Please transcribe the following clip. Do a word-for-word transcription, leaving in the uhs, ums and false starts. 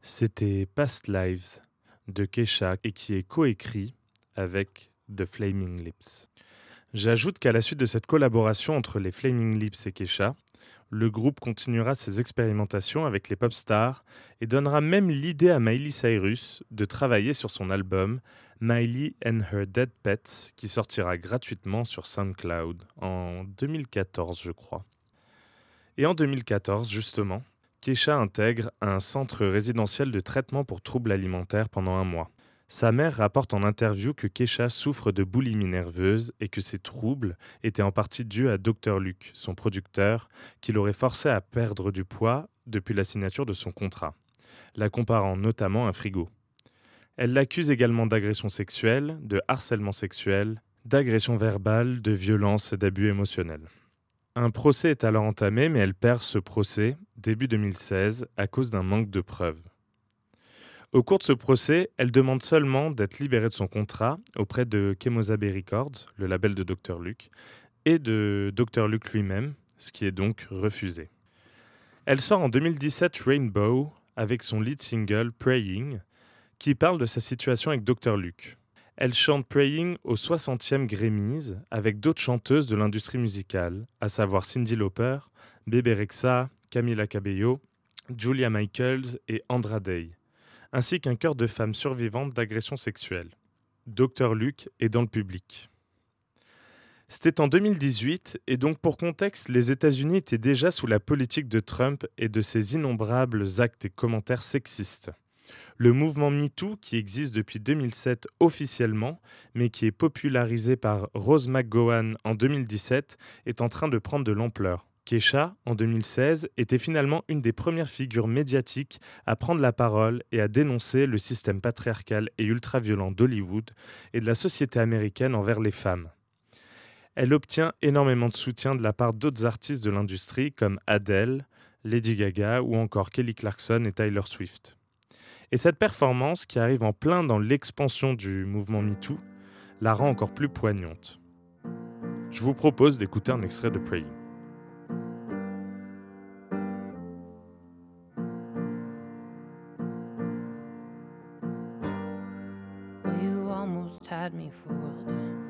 C'était Past Lives de Kesha et qui est coécrit avec The Flaming Lips. J'ajoute qu'à la suite de cette collaboration entre les Flaming Lips et Kesha, le groupe continuera ses expérimentations avec les pop stars et donnera même l'idée à Miley Cyrus de travailler sur son album Miley and Her Dead Pets qui sortira gratuitement sur SoundCloud en deux mille quatorze je crois. Et en deux mille quatorze justement, Kesha intègre un centre résidentiel de traitement pour troubles alimentaires pendant un mois. Sa mère rapporte en interview que Kesha souffre de boulimie nerveuse et que ses troubles étaient en partie dus à docteur Luke, son producteur, qui l'aurait forcé à perdre du poids depuis la signature de son contrat, la comparant notamment à un frigo. Elle l'accuse également d'agression sexuelle, de harcèlement sexuel, d'agression verbale, de violence et d'abus émotionnels. Un procès est alors entamé, mais elle perd ce procès début deux mille seize à cause d'un manque de preuves. Au cours de ce procès, elle demande seulement d'être libérée de son contrat auprès de Kemosabe Records, le label de docteur Luke, et de docteur Luke lui-même, ce qui est donc refusé. Elle sort en deux mille dix-sept Rainbow avec son lead single Praying, qui parle de sa situation avec docteur Luke. Elle chante Praying au soixantième Grammys avec d'autres chanteuses de l'industrie musicale, à savoir Cyndi Lauper, Bebe Rexha, Camila Cabello, Julia Michaels et Andra Day, ainsi qu'un chœur de femmes survivantes d'agressions sexuelles. docteur Luke est dans le public. C'était en deux mille dix-huit, et donc pour contexte, les États-Unis étaient déjà sous la politique de Trump et de ses innombrables actes et commentaires sexistes. Le mouvement MeToo, qui existe depuis deux mille sept officiellement, mais qui est popularisé par Rose McGowan en deux mille dix-sept, est en train de prendre de l'ampleur. Kesha, en deux mille seize, était finalement une des premières figures médiatiques à prendre la parole et à dénoncer le système patriarcal et ultra-violent d'Hollywood et de la société américaine envers les femmes. Elle obtient énormément de soutien de la part d'autres artistes de l'industrie comme Adele, Lady Gaga ou encore Kelly Clarkson et Taylor Swift. Et cette performance, qui arrive en plein dans l'expansion du mouvement MeToo, la rend encore plus poignante. Je vous propose d'écouter un extrait de Praying. Well, you almost had me fooled.